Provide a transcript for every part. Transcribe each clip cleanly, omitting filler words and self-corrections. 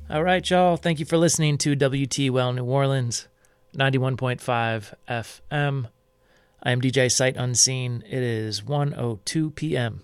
All right, y'all. Thank you for listening to WT New Orleans, 91.5 FM. I am DJ Sight Unseen. It is 1:02 p.m.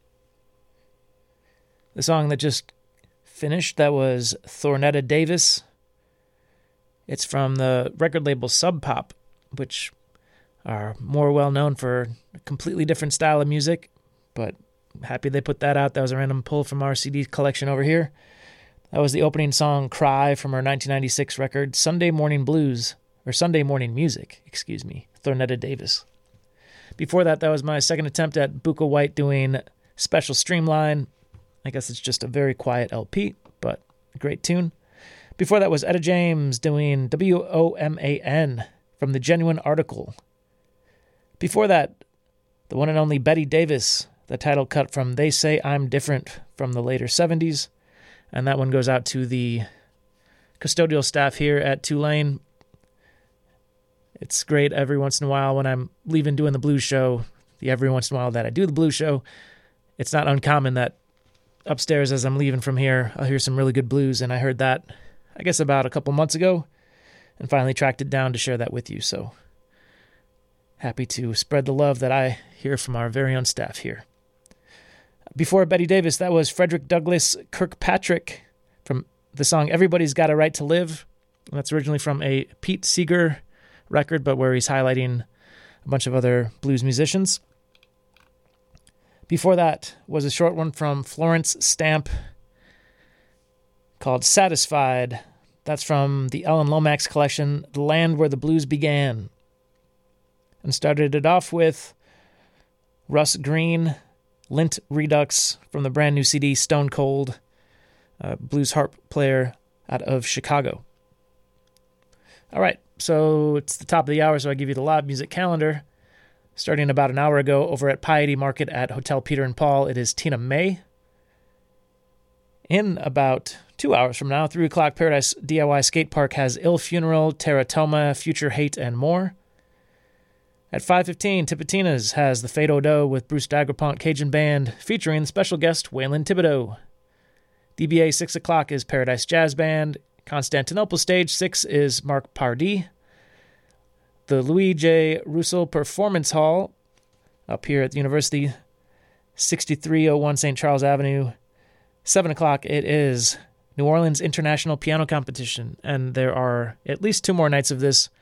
The song that just finished, that was Thornetta Davis. It's from the record label Sub Pop, which are more well known for a completely different style of music, but happy they put that out. That was a random pull from our CD collection over here. That was the opening song, Cry, from her 1996 record, Sunday Morning Blues, or Sunday Morning Music, Thornetta Davis. Before that, that was my second attempt at Buka White doing Special Streamline. I guess it's just a very quiet LP, but a great tune. Before that was Etta James doing WOMAN from the Genuine Article. Before that, the one and only Betty Davis, the title cut from They Say I'm Different from the later 70s. And that one goes out to the custodial staff here at Tulane. It's great every once in a while when I'm leaving doing the blues show, every once in a while that I do the blues show, it's not uncommon that upstairs as I'm leaving from here, I'll hear some really good blues. And I heard that, I guess, about a couple months ago and finally tracked it down to share that with you. So happy to spread the love that I hear from our very own staff here. Before Betty Davis, that was Frederick Douglass Kirkpatrick from the song Everybody's Got a Right to Live. That's originally from a Pete Seeger record, but where he's highlighting a bunch of other blues musicians. Before that was a short one from Florence Stamp called Satisfied. That's from the Ellen Lomax collection, The Land Where the Blues Began. And started it off with Russ Green, Lint Redux from the brand new CD Stone Cold, blues harp player out of Chicago. All right, so it's the top of the hour, so I give you the live music calendar. Starting about an hour ago over at Piety Market at Hotel Peter and Paul, it is Tina May. In about 2 hours from now, 3 o'clock, Paradise DIY Skate Park has Ill Funeral, Teratoma, Future Hate, and more. At 5:15, Tipitina's has the Fado Do with Bruce Daguerpont Cajun Band, featuring special guest Waylon Thibodeau. DBA 6 o'clock is Paradise Jazz Band. Constantinople Stage 6 is Mark Pardee. The Louis J. Russell Performance Hall, up here at the University, 6301 St. Charles Avenue. 7 o'clock, it is New Orleans International Piano Competition, and there are at least 2 more nights of this.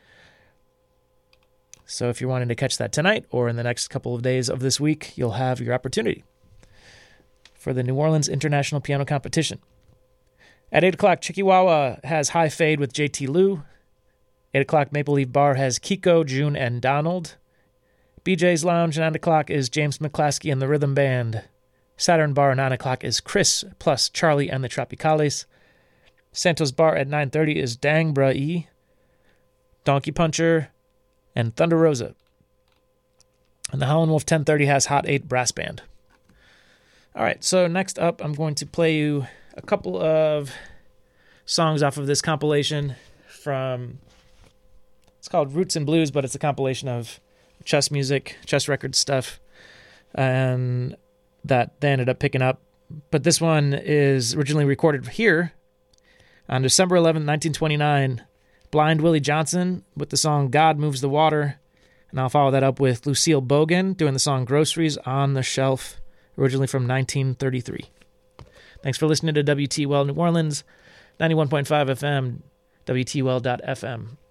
So if you're wanting to catch that tonight or in the next couple of days of this week, you'll have your opportunity for the New Orleans International Piano Competition. At 8 o'clock, Chikiwawa has High Fade with JT Liu. 8 o'clock, Maple Leaf Bar has Kiko, June, and Donald. BJ's Lounge, 9 o'clock, is James McClaskey and the Rhythm Band. Saturn Bar, 9 o'clock, is Chris plus Charlie and the Tropicales. Santos Bar at 9:30 is Dang Bra E, Donkey Puncher, and Thunder Rosa. And the Howlin' Wolf 10:30 has Hot 8 Brass Band. All right, so next up, I'm going to play you a couple of songs off of this compilation from, it's called Roots and Blues, but it's a compilation of chess music, chess record stuff, and that they ended up picking up. But this one is originally recorded here on December 11th, 1929, Blind Willie Johnson with the song God Moves the Water, and I'll follow that up with Lucille Bogan doing the song Groceries on the Shelf, originally from 1933. Thanks for listening to WT Well New Orleans, 91.5 FM, WTWell.fm.